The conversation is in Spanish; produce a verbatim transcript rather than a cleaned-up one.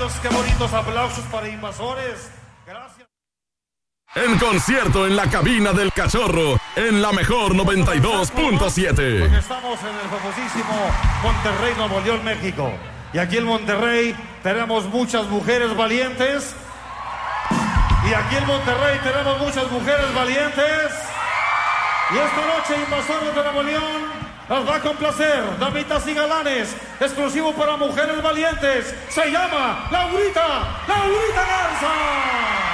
Gracias, qué bonitos aplausos para Invasores. Gracias. En concierto en la cabina del Cachorro, en la mejor noventa y dos punto siete. Porque estamos en el famosísimo Monterrey, Nuevo León, México. Y aquí en Monterrey tenemos muchas mujeres valientes. Y aquí en Monterrey tenemos muchas mujeres valientes. Y esta noche Invasores de Nuevo León las va a complacer, damitas y galanes, exclusivo para mujeres valientes. Se llama Laurita, Laurita Garza.